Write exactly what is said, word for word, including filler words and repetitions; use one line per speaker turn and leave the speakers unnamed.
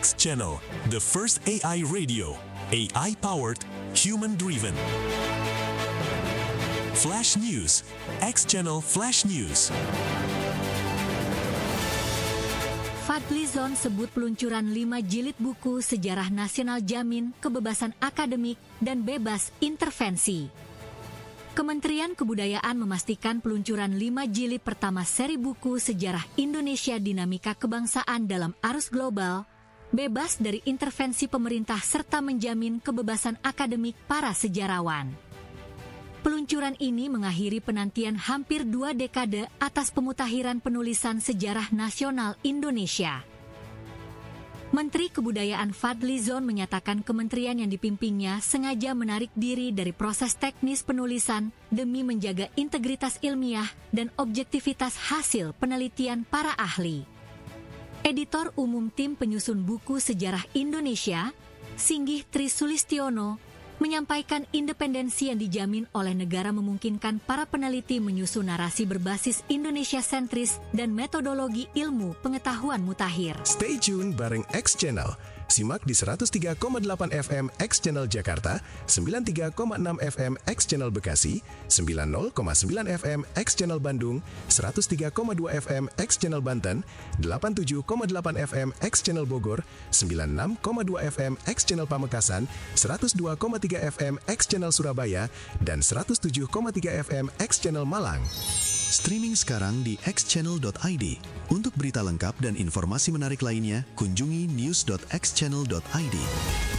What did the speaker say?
X Channel, the first A I radio, A I-powered, human-driven. Flash News, X Channel Flash News.
Fadlizon sebut peluncuran lima jilid buku Sejarah Nasional Jamin Kebebasan Akademik dan Bebas Intervensi. Kementerian Kebudayaan memastikan peluncuran lima jilid pertama seri buku Sejarah Indonesia Dinamika Kebangsaan dalam Arus Global, bebas dari intervensi pemerintah serta menjamin kebebasan akademik para sejarawan. Peluncuran ini mengakhiri penantian hampir dua dekade atas pemutakhiran penulisan sejarah nasional Indonesia. Menteri Kebudayaan Fadlizon menyatakan kementerian yang dipimpinnya sengaja menarik diri dari proses teknis penulisan demi menjaga integritas ilmiah dan objektivitas hasil penelitian para ahli. Editor Umum Tim Penyusun Buku Sejarah Indonesia, Singgih Tri Sulistiono, menyampaikan independensi yang dijamin oleh negara memungkinkan para peneliti menyusun narasi berbasis Indonesia sentris dan metodologi ilmu pengetahuan mutakhir.
Stay tune bareng X Channel. Simak di seratus tiga koma delapan F M X Channel Jakarta, sembilan puluh tiga koma enam F M X Channel Bekasi, sembilan puluh koma sembilan F M X Channel Bandung, seratus tiga koma dua F M X Channel Banten, delapan puluh tujuh koma delapan F M X Channel Bogor, sembilan puluh enam koma dua F M X Channel Pamekasan, seratus dua koma tiga F M X Channel Surabaya, dan seratus tujuh koma tiga F M X Channel Malang.
Streaming sekarang di x channel dot i d. Untuk berita lengkap dan informasi menarik lainnya, kunjungi news dot x channel dot i d.